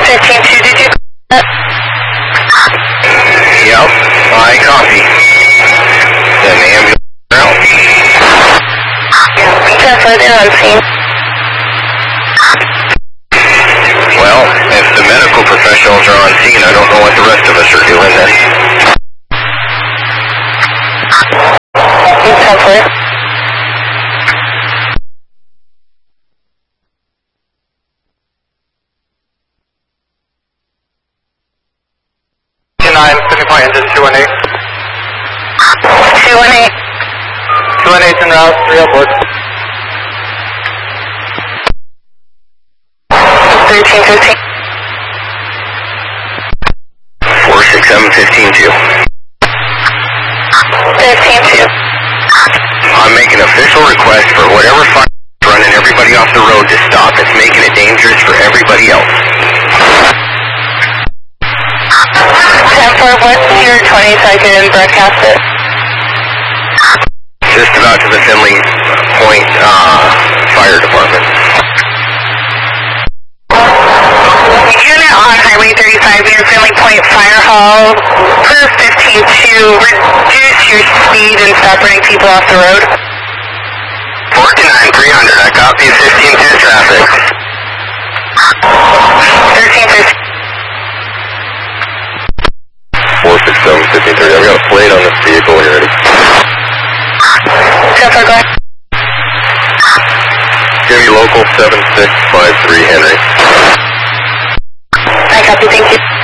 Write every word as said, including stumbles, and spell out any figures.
fifteen two, did you call that? Yep, I copy. Then the ambulance out. ten four, they're on scene. Well, if the medical professionals are on scene, I don't know what the rest of us are doing then. ten four. nine, Pacific Point engine two one eight. two one eight. two one eight en route, three aboard. thirteen fifteen. four six seven fifteen two. fifteen two. I'm making an official request for whatever fire is running everybody off the road to stop. It's making it dangerous for everybody else. ten four, what's your twenty second broadcast it? Just about to the Finley Point uh, Fire Department. Unit on Highway thirty-five near Finley Point Fire Hall, crew fifteen two, reduce your speed and stop running people off the road. forty-nine three hundred, I copy fifteen two traffic. thirteen fifteen. four six seven fifteen thirty, I've got a plate on this vehicle when you're ready. ten four, go ahead. Give me local seven six five three Henry. I copy, thank you.